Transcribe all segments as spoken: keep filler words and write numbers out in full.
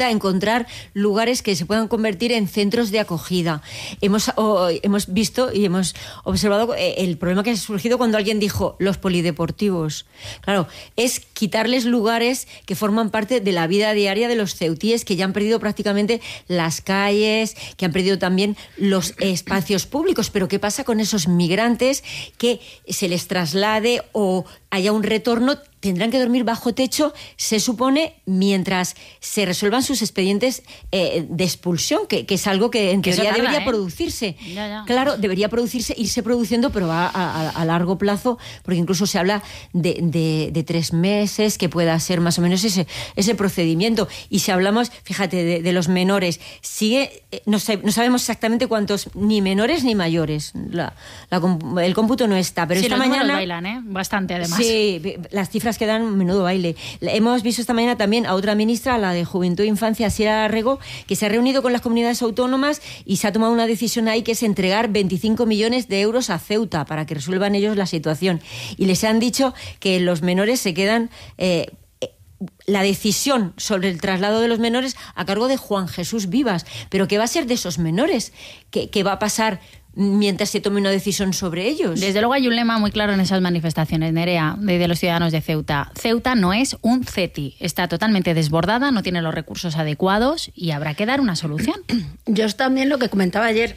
Ceuta encontrar lugares que se puedan convertir en centros de acogida. Hemos, oh, hemos visto y hemos observado el problema que ha surgido cuando alguien dijo los polideportivos. Claro, es quitarles lugares que forman parte de la vida diaria de los ceutíes, que ya han perdido prácticamente las calles, que han perdido también los espacios públicos. Pero ¿qué pasa con esos migrantes que se les traslade o haya un retorno? Tendrán que dormir bajo techo, se supone, mientras se resuelvan sus expedientes eh, de expulsión, que, que es algo que en que teoría tarda, debería ¿eh? producirse. Ya, ya. Claro, debería producirse, irse produciendo, pero va a, a, a largo plazo, porque incluso se habla de, de, de tres meses, que pueda ser más o menos ese, ese procedimiento. Y si hablamos, fíjate, de, de los menores, sigue, no, sé, no sabemos exactamente cuántos, ni menores ni mayores. La, la, el cómputo no está, pero sí, esta los mañana... bailan, ¿eh? Bastante, además. Sí, las cifras que dan menudo baile. Hemos visto esta mañana también a otra ministra, la de Juventud e Infancia, Sira Rego, que se ha reunido con las comunidades autónomas y se ha tomado una decisión ahí, que es entregar veinticinco millones de euros a Ceuta para que resuelvan ellos la situación. Y les han dicho que los menores se quedan... Eh, la decisión sobre el traslado de los menores a cargo de Juan Jesús Vivas. Pero ¿qué va a ser de esos menores? ¿Qué, qué va a pasar mientras se tome una decisión sobre ellos? Desde luego hay un lema muy claro en esas manifestaciones, Nerea, de, de los ciudadanos de Ceuta. Ceuta no es un CETI, está totalmente desbordada, no tiene los recursos adecuados y habrá que dar una solución. Yo también lo que comentaba ayer...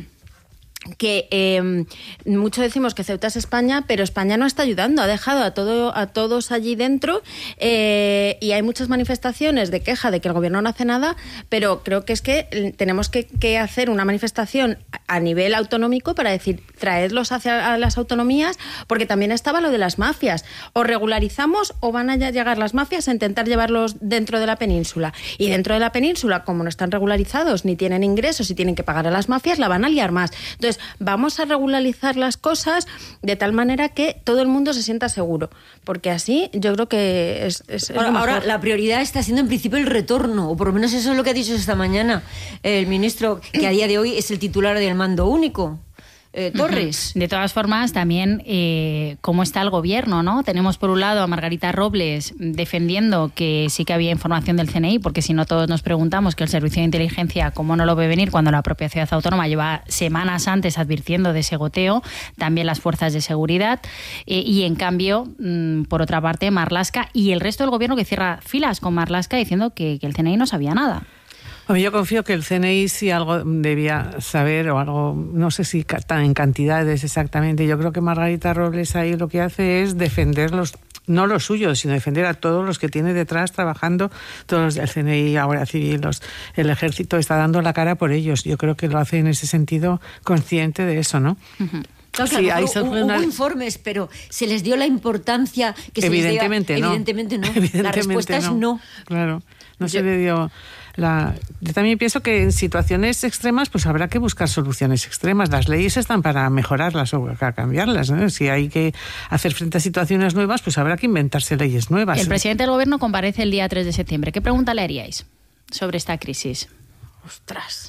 que eh, mucho decimos que Ceuta es España, pero España no está ayudando, ha dejado a todo a todos allí dentro eh, y hay muchas manifestaciones de queja de que el gobierno no hace nada, pero creo que es que tenemos que, que hacer una manifestación a nivel autonómico para decir, traedlos hacia las autonomías, porque también estaba lo de las mafias, o regularizamos o van a llegar las mafias a intentar llevarlos dentro de la península, y dentro de la península, como no están regularizados ni tienen ingresos y tienen que pagar a las mafias, la van a liar más. Entonces vamos a regularizar las cosas de tal manera que todo el mundo se sienta seguro, porque así yo creo que es, es, es ahora, lo mejor. ahora la prioridad está siendo en principio el retorno, o por lo menos eso es lo que ha dicho esta mañana el ministro, que a día de hoy es el titular del mando único. Eh, Torres. De todas formas, también eh, cómo está el gobierno, ¿no? Tenemos por un lado a Margarita Robles defendiendo que sí que había información del C N I, porque si no todos nos preguntamos que el servicio de inteligencia cómo no lo ve venir cuando la propia ciudad autónoma lleva semanas antes advirtiendo de ese goteo, también las fuerzas de seguridad, eh, y en cambio, mmm, por otra parte, Marlaska y el resto del gobierno que cierra filas con Marlaska diciendo que, que el C N I no sabía nada. Yo confío que el C N I sí algo debía saber, o algo, no sé si en cantidades exactamente. Yo creo que Margarita Robles ahí lo que hace es defender los, no los suyos, sino defender a todos los que tiene detrás trabajando, todos los del C N I, Guardia Civil, los, el Ejército, está dando la cara por ellos. Yo creo que lo hace en ese sentido consciente de eso, ¿no? Uh-huh. Claro, sí, claro, ahí hubo, una... hubo informes, pero ¿se les dio la importancia que se evidentemente les dio? No. Evidentemente no. Evidentemente la respuesta no. es no. Claro, no Yo... se le dio... La... Yo también pienso que en situaciones extremas pues habrá que buscar soluciones extremas. Las leyes están para mejorarlas o para cambiarlas, ¿no? Si hay que hacer frente a situaciones nuevas, pues habrá que inventarse leyes nuevas. El presidente del gobierno comparece el día tres de septiembre. ¿Qué pregunta le haríais sobre esta crisis? Ostras.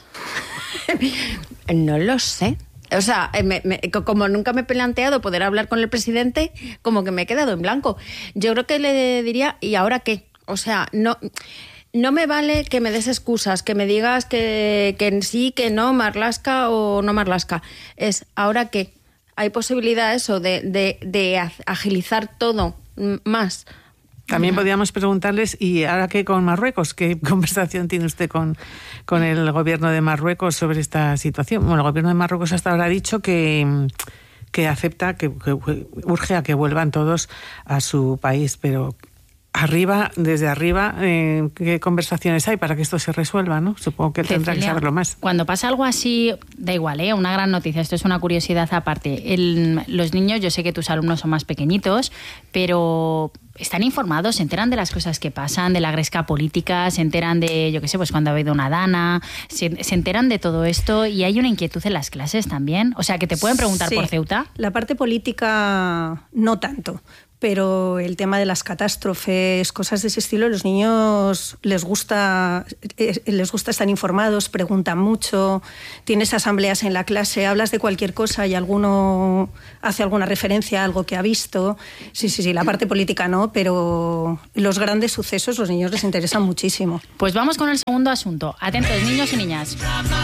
No lo sé. O sea, me, me, como nunca me he planteado poder hablar con el presidente, como que me he quedado en blanco. Yo creo que le diría, ¿y ahora qué? O sea, no... No me vale que me des excusas, que me digas que, que sí, que no, Marlaska o no Marlaska. Es, ¿ahora qué? ¿Hay posibilidad eso de, de, de agilizar todo más? También podríamos preguntarles, ¿y ahora qué con Marruecos? ¿Qué conversación tiene usted con, con el gobierno de Marruecos sobre esta situación? Bueno, el gobierno de Marruecos hasta ahora ha dicho que... que acepta, que, que urge a que vuelvan todos a su país, pero... Arriba, desde arriba, eh, ¿qué conversaciones hay para que esto se resuelva, no? Supongo que él tendrá que saberlo más. Cuando pasa algo así, da igual, ¿eh? Una gran noticia, esto es una curiosidad aparte. El, los niños, yo sé que tus alumnos son más pequeñitos, pero están informados, se enteran de las cosas que pasan, de la gresca política, se enteran de, yo qué sé, pues cuando ha habido una dana, se, se enteran de todo esto y hay una inquietud en las clases también. O sea, que te pueden preguntar sí, por Ceuta. La parte política no tanto. pero el tema de las catástrofes, cosas de ese estilo, los niños les gusta, les gusta estar informados, preguntan mucho, tienes asambleas en la clase, hablas de cualquier cosa y alguno hace alguna referencia a algo que ha visto. Sí, sí, sí, la parte política no, pero los grandes sucesos los niños les interesan muchísimo. Pues vamos con el segundo asunto. Atentos, niños y niñas.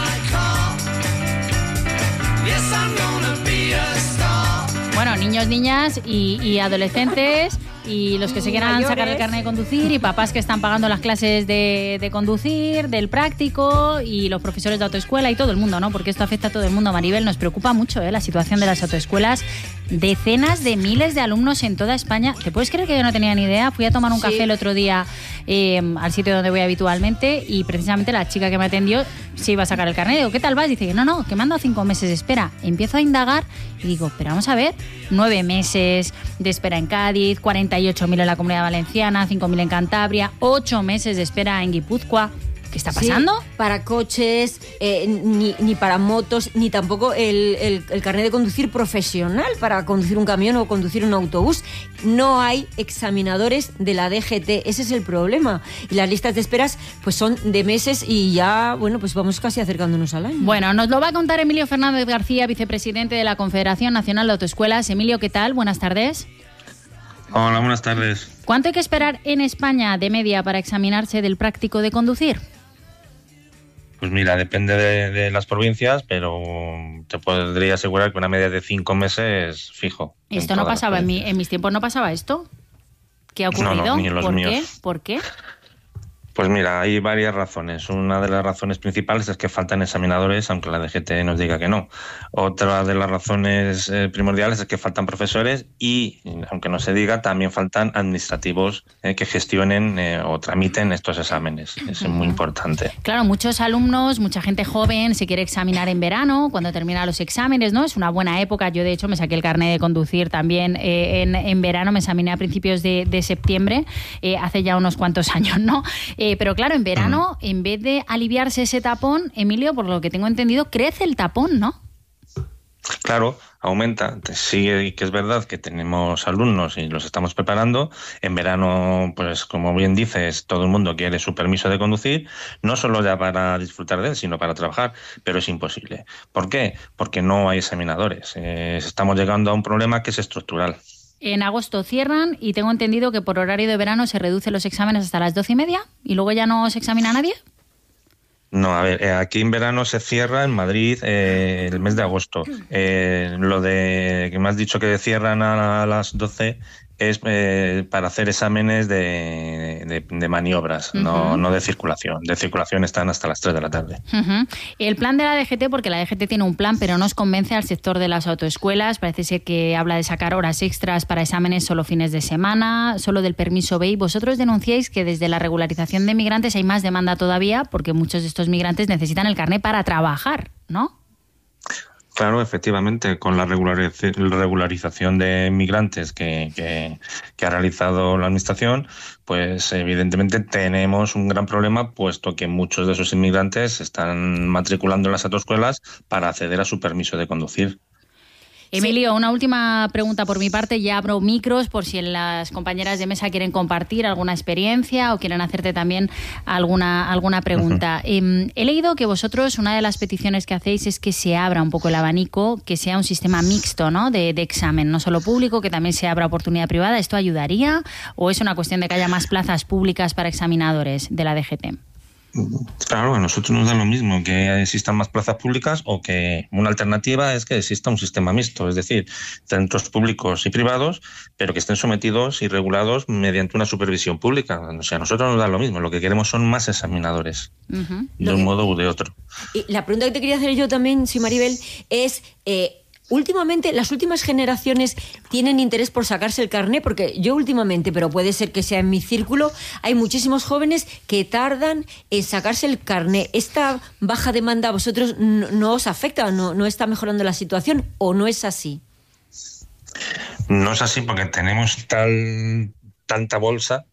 Bueno, niños, niñas y, y adolescentes y los que se quieran mayores, sacar el carnet de conducir y papás que están pagando las clases de, de conducir, del práctico y los profesores de autoescuela y todo el mundo, ¿no? Porque esto afecta a todo el mundo. Maribel, nos preocupa mucho, ¿eh? La situación de las autoescuelas. Decenas de miles de alumnos en toda España. ¿Te puedes creer que yo no tenía ni idea? Fui a tomar un sí. café el otro día eh, al sitio donde voy habitualmente y precisamente la chica que me atendió se iba a sacar el carnet. Digo, ¿qué tal vas? Dice que no, no, que me han dado cinco meses de espera. Empiezo a indagar y digo, pero vamos a ver, nueve meses de espera en Cádiz, cuarenta y ocho mil en la Comunidad Valenciana, cinco mil en Cantabria, ocho meses de espera en Guipúzcoa. ¿Qué está pasando? Sí, para coches, eh, ni, ni para motos, ni tampoco el, el, el carnet de conducir profesional para conducir un camión o conducir un autobús. No hay examinadores de la D G T, ese es el problema. Y las listas de esperas pues son de meses y ya, bueno, pues vamos casi acercándonos al año. Bueno, nos lo va a contar Emilio Fernández García, vicepresidente de la Confederación Nacional de Autoescuelas. Emilio, ¿qué tal? Buenas tardes. Hola, buenas tardes. ¿Cuánto hay que esperar en España de media para examinarse del práctico de conducir? Pues mira, depende de, de las provincias, pero te podría asegurar que una media de cinco meses fijo. Esto no pasaba, en, mi, en mis tiempos no pasaba esto. ¿Qué ha ocurrido? No, no, ni en los ¿Por míos. qué? ¿Por qué? Pues mira, hay varias razones. Una de las razones principales es que faltan examinadores, aunque la D G T nos diga que no. Otra de las razones eh, primordiales es que faltan profesores y, aunque no se diga, también faltan administrativos eh, que gestionen eh, o tramiten estos exámenes. Eso es muy importante. Claro, muchos alumnos, mucha gente joven se quiere examinar en verano, cuando terminan los exámenes, ¿no? Es una buena época. Yo, de hecho, me saqué el carnet de conducir también eh, en, en verano, me examiné a principios de, de septiembre, eh, hace ya unos cuantos años, ¿no? Eh, pero claro, en verano, mm. en vez de aliviarse ese tapón, Emilio, por lo que tengo entendido, crece el tapón, ¿no? Claro, aumenta. Sí que es verdad que tenemos alumnos y los estamos preparando. En verano, pues como bien dices, todo el mundo quiere su permiso de conducir, no solo ya para disfrutar de él, sino para trabajar, pero es imposible. ¿Por qué? Porque no hay examinadores. Eh, estamos llegando a un problema que es estructural. En agosto cierran y tengo entendido que por horario de verano se reducen los exámenes hasta las doce y media y luego ya no se examina a nadie. No, a ver, aquí en verano se cierra en Madrid eh, el mes de agosto. Eh, lo de que me has dicho que cierran a las doce es eh, para hacer exámenes de, de, de maniobras, uh-huh. no, no de circulación. De circulación están hasta las tres de la tarde. Uh-huh. El plan de la D G T, porque la D G T tiene un plan, pero no os convence al sector de las autoescuelas. Parece ser que habla de sacar horas extras para exámenes solo fines de semana, solo del permiso B. Y vosotros denunciáis que desde la regularización de migrantes hay más demanda todavía, porque muchos de estos migrantes necesitan el carnet para trabajar, ¿no? Claro, efectivamente, con la regularización de inmigrantes que, que, que ha realizado la Administración, pues evidentemente tenemos un gran problema, puesto que muchos de esos inmigrantes se están matriculando en las autoescuelas para acceder a su permiso de conducir. Emilio, una última pregunta por mi parte. Ya abro micros por si las compañeras de mesa quieren compartir alguna experiencia o quieren hacerte también alguna, alguna pregunta. Uh-huh. Eh, he leído que vosotros, una de las peticiones que hacéis es que se abra un poco el abanico, que sea un sistema mixto, ¿no? de, de examen, no solo público, que también se abra oportunidad privada. ¿Esto ayudaría o es una cuestión de que haya más plazas públicas para examinadores de la D G T? Claro, a nosotros nos da lo mismo que existan más plazas públicas o que una alternativa es que exista un sistema mixto, es decir, centros públicos y privados, pero que estén sometidos y regulados mediante una supervisión pública. O sea, a nosotros nos da lo mismo, lo que queremos son más examinadores, uh-huh. de un modo u de otro. Y la pregunta que te quería hacer yo también, sí, Maribel, es... Eh, Últimamente, las últimas generaciones tienen interés por sacarse el carné, porque yo últimamente, pero puede ser que sea en mi círculo, hay muchísimos jóvenes que tardan en sacarse el carné. ¿Esta baja demanda a vosotros no, no os afecta? ¿No, no está mejorando la situación o no es así? No es así porque tenemos tal... tanta bolsa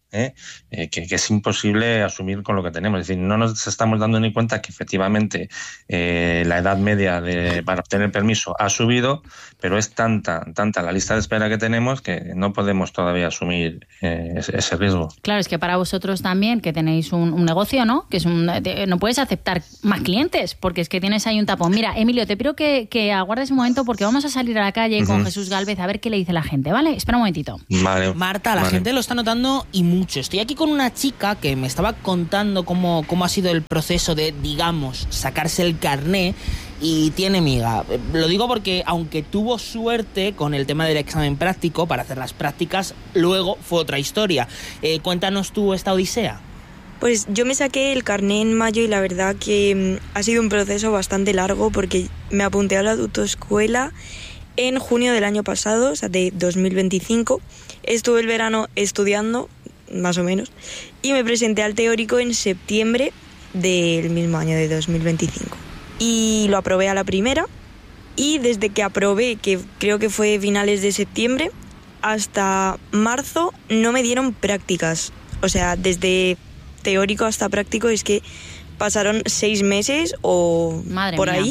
¿eh? Eh, que, que es imposible asumir con lo que tenemos. Es decir, no nos estamos dando ni cuenta que efectivamente eh, la edad media de, para obtener permiso ha subido, pero es tanta, tanta la lista de espera que tenemos que no podemos todavía asumir eh, ese, ese riesgo. Claro, es que para vosotros también, que tenéis un, un negocio, ¿no? Que es un, de, no puedes aceptar más clientes, porque es que tienes ahí un tapón. Mira, Emilio, te pido que, que aguardes un momento porque vamos a salir a la calle uh-huh. con Jesús Gálvez a ver qué le dice la gente, ¿vale? Espera un momentito. Vale. Marta, la vale. gente lo está notando y mucho. Estoy aquí con una chica que me estaba contando cómo, cómo ha sido el proceso de, digamos, sacarse el carné y tiene miga. Lo digo porque aunque tuvo suerte con el tema del examen práctico para hacer las prácticas, luego fue otra historia. Eh, cuéntanos tú esta odisea. Pues yo me saqué el carné en mayo y la verdad que ha sido un proceso bastante largo porque me apunté a la autoescuela en junio del año pasado, o sea, de dos mil veinticinco. Estuve el verano estudiando, más o menos, y me presenté al teórico en septiembre del mismo año, de dos mil veinticinco. Y lo aprobé a la primera, y desde que aprobé, que creo que fue finales de septiembre, hasta marzo no me dieron prácticas. O sea, desde teórico hasta práctico es que pasaron seis meses o Madre por mía. ahí.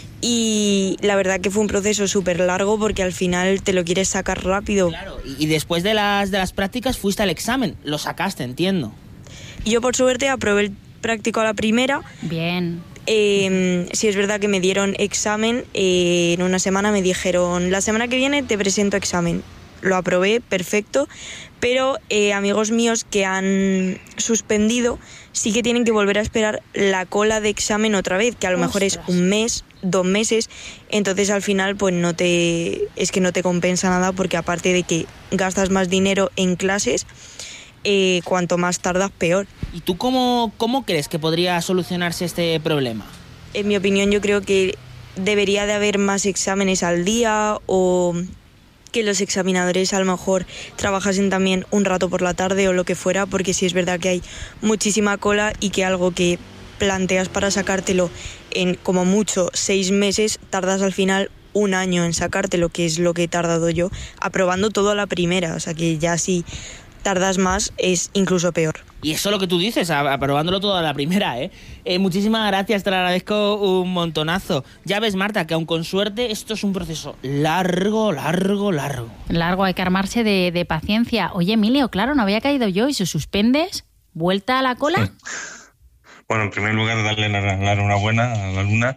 Y la verdad que fue un proceso súper largo porque al final te lo quieres sacar rápido. Claro, y después de las, de las prácticas fuiste al examen, lo sacaste, entiendo. Y yo por suerte aprobé el práctico a la primera. Bien. Eh, sí es verdad que me dieron examen, eh, en una semana me dijeron, la semana que viene te presento examen. Lo aprobé, perfecto, pero eh, amigos míos que han suspendido sí que tienen que volver a esperar la cola de examen otra vez, que a lo Ostras. mejor es un mes, dos meses, entonces al final pues no te es que no te compensa nada porque aparte de que gastas más dinero en clases, eh, cuanto más tardas peor. ¿Y tú cómo, cómo crees que podría solucionarse este problema? En mi opinión yo creo que debería de haber más exámenes al día o que los examinadores a lo mejor trabajasen también un rato por la tarde o lo que fuera, porque sí es verdad que hay muchísima cola y que algo que planteas para sacártelo en como mucho seis meses, tardas al final un año en sacártelo, que es lo que he tardado yo, aprobando todo a la primera, o sea que ya si tardas más es incluso peor. Y eso es lo que tú dices, aprobándolo todo a la primera, ¿eh? eh muchísimas gracias, te lo agradezco un montonazo. Ya ves, Marta, que aun con suerte esto es un proceso largo, largo, largo. Largo, hay que armarse de, de paciencia. Oye, Emilio, claro, no había caído yo. ¿Y si suspendes? ¿Vuelta a la cola? Sí. Bueno, en primer lugar, darle la, la enhorabuena a la alumna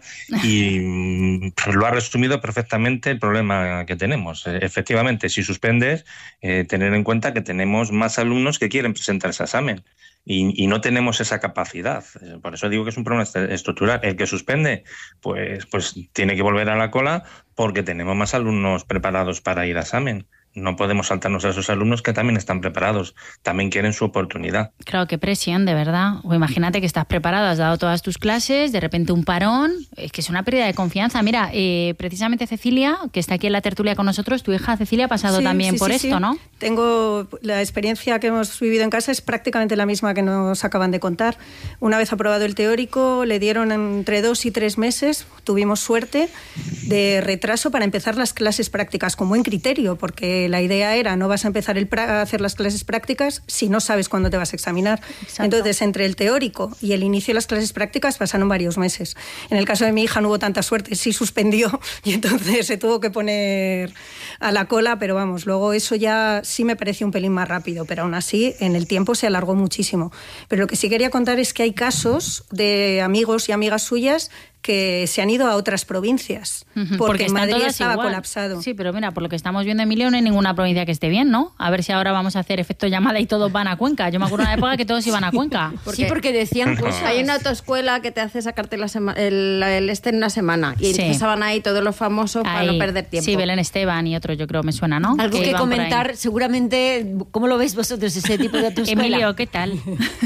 y pues, lo ha resumido perfectamente el problema que tenemos. Efectivamente, si suspendes, eh, tener en cuenta que tenemos más alumnos que quieren presentar ese examen y, y no tenemos esa capacidad. Por eso digo que es un problema estructural. El que suspende, pues, pues tiene que volver a la cola porque tenemos más alumnos preparados para ir a examen. No podemos saltarnos a esos alumnos que también están preparados, también quieren su oportunidad. Claro, qué presión, de verdad. O imagínate que estás preparado, has dado todas tus clases, de repente un parón, es que es una pérdida de confianza. Mira, eh, precisamente Cecilia, que está aquí en la tertulia con nosotros, tu hija Cecilia ha pasado sí, también sí, por sí, esto, sí. ¿no? Tengo la experiencia que hemos vivido en casa es prácticamente la misma que nos acaban de contar. Una vez aprobado el teórico, le dieron entre dos y tres meses, tuvimos suerte, de retraso para empezar las clases prácticas con buen criterio, porque la idea era no vas a empezar el pra- a hacer las clases prácticas si no sabes cuándo te vas a examinar. Exacto. Entonces, entre el teórico y el inicio de las clases prácticas pasaron varios meses. En el caso de mi hija no hubo tanta suerte, sí suspendió y entonces se tuvo que poner a la cola, pero vamos, luego eso ya sí me pareció un pelín más rápido, pero aún así en el tiempo se alargó muchísimo. Pero lo que sí quería contar es que hay casos de amigos y amigas suyas que se han ido a otras provincias, uh-huh, porque, porque Madrid estaba igual. colapsado. Sí, pero mira, por lo que estamos viendo, Emilio, no hay ninguna provincia que esté bien, ¿no? A ver si ahora vamos a hacer efecto llamada y todos van a Cuenca. Yo me acuerdo de una época que todos iban a Cuenca. Porque sí, porque decían cosas. Hay una autoescuela que te hace sacarte la sema- el, el este en una semana y sí. entonces van ahí todos los famosos ahí. Para no perder tiempo. Sí, Belén Esteban y otros, yo creo, me suena, ¿no? Algo que, que comentar, seguramente, ¿cómo lo veis vosotros ese tipo de autoescuela? Emilio, ¿qué tal?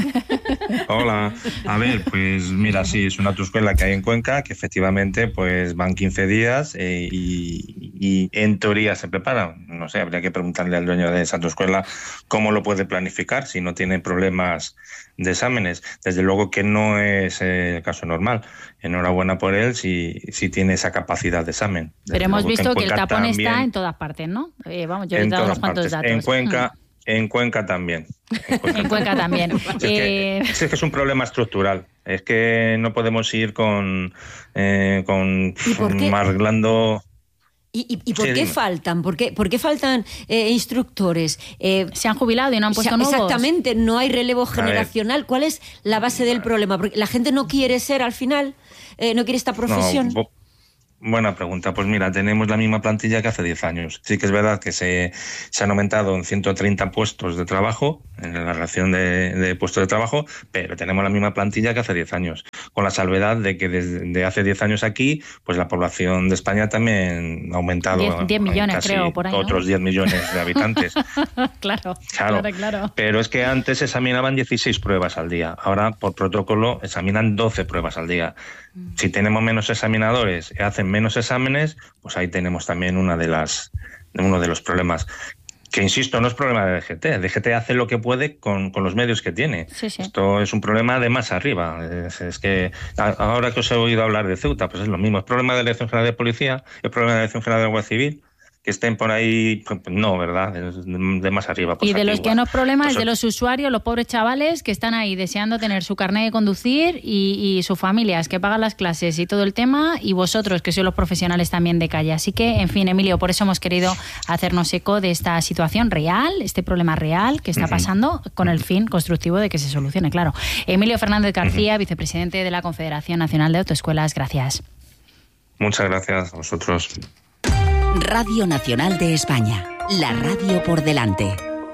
Hola. A ver, pues mira, sí, es una autoescuela que hay en Cuenca, que efectivamente pues van quince días eh, y, y en teoría se preparan. No sé, habría que preguntarle al dueño de esa autoescuela cómo lo puede planificar si no tiene problemas de exámenes. Desde luego que no es eh, el caso normal. Enhorabuena por él si, si tiene esa capacidad de examen. Desde Pero hemos luego visto que, que el tapón también, está en todas partes, ¿no? Eh, vamos, yo he en dado todas unos cuantos partes. datos. En Cuenca... Hmm. En Cuenca también. En Cuenca, en Cuenca también. Es, que, eh... es que es un problema estructural. Es que no podemos ir con, eh, con arreglando... ¿Y, y, y por sí, qué dime. faltan? ¿Por qué, por qué faltan eh, instructores? Eh, ¿Se han jubilado y no han puesto nuevos? Exactamente, no hay relevo generacional. ¿Cuál es la base del problema? Porque la gente no quiere ser, al final, eh, no quiere esta profesión. No, buena pregunta. Pues mira, tenemos la misma plantilla que hace diez años. Sí que es verdad que se, se han aumentado en ciento treinta puestos de trabajo, en la relación de, de puestos de trabajo, pero tenemos la misma plantilla que hace diez años. Con la salvedad de que desde hace diez años aquí, pues la población de España también ha aumentado. diez millones, casi creo, por ahí, ¿no? Otros diez millones de habitantes. claro, claro, claro, claro. Pero es que antes examinaban dieciséis pruebas al día. Ahora, por protocolo, examinan doce pruebas al día. Si tenemos menos examinadores y hacen menos exámenes, pues ahí tenemos también una de las, uno de los problemas. Que, insisto, no es problema de D G T. D G T hace lo que puede con, con los medios que tiene. Sí, sí. Esto es un problema de más arriba. Es, es que ahora que os he oído hablar de Ceuta, pues es lo mismo. Es problema de la Dirección General de Policía, es problema de la Dirección General de Guardia Civil. Que estén por ahí, no, ¿verdad? De más arriba. Pues y de los igual. que no es problema pues es de los usuarios, los pobres chavales que están ahí deseando tener su carnet de conducir y, y sus familias que pagan las clases y todo el tema, y vosotros que sois los profesionales también de calle. Así que, en fin, Emilio, por eso hemos querido hacernos eco de esta situación real, este problema real que está pasando, con el fin constructivo de que se solucione, claro. Emilio Fernández García, vicepresidente de la Confederación Nacional de Autoescuelas, gracias. Muchas gracias a vosotros. Radio Nacional de España, la radio por delante.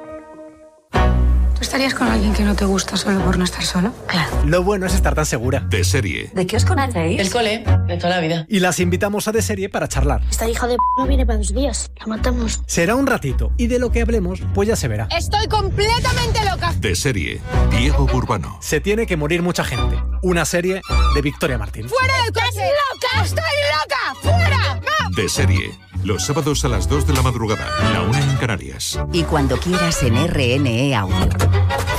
¿Tú estarías con alguien que no te gusta solo por no estar solo? Claro. Lo bueno es estar tan segura. De Serie. ¿De qué os conocéis? El cole, de toda la vida. Y las invitamos a De Serie para charlar. Esta hija de p*** no viene para dos días. La matamos. Será un ratito y de lo que hablemos, pues ya se verá. Estoy completamente loca. De Serie. Diego Burbano. Se tiene que morir mucha gente. Una serie de Victoria Martín. ¡Fuera del coche! ¡Estás loca! ¡Estoy loca! ¡Fuera! ¡No! De Serie. Los sábados a las dos de la madrugada. La una en Canarias. Y cuando quieras en R N E Audio.